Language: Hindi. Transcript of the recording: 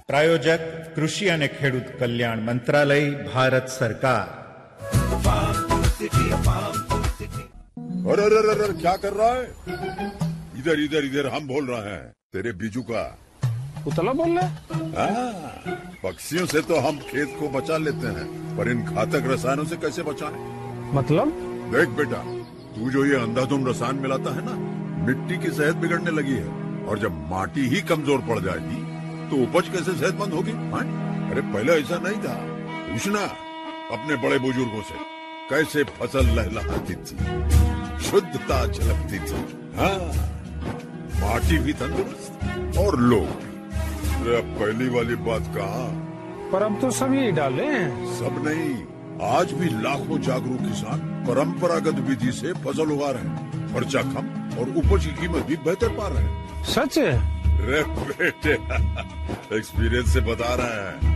प्रायोजक कृषि અને ખેડૂત કલ્યાણ મંત્રાલય ભારત સરકાર। अरे अरे अरे अरे, क्या कर रहा है? इधर इधर इधर हम बोल रहे हैं तेरे बीजू का। उतला बोल रहा है? हाँ, पक्षियों से तो हम खेत को बचा लेते हैं, पर इन घातक रसायनों से कैसे बचाएं? मतलब? देख बेटा, तू जो ये अंधाधुंध रसायन मिलाता है ना, मिट्टी की सेहत बिगड़ने लगी है। और जब माटी ही कमजोर पड़ जाएगी तो उपज कैसे सेहतमंद होगी? हाँ? अरे पहले ऐसा नहीं था। पूछना अपने बड़े बुजुर्गों से, कैसे फसल लहलहाती थी, शुद्धता झलकती थी। हाँ, माटी भी तंदुरुस्त और लोग भी। अरे अब पहली वाली बात कहाँ? पर अब तो सब यही डाले हैं। सब नहीं, आज भी लाखों जागरूक किसान परंपरागत विधि से फसल उगा रहे हैं। खर्चा कम और उपज की कीमत भी बेहतर पा रहे हैं। सच है? रे बेटे, एक्सपीरियंस से बता रहे हैं।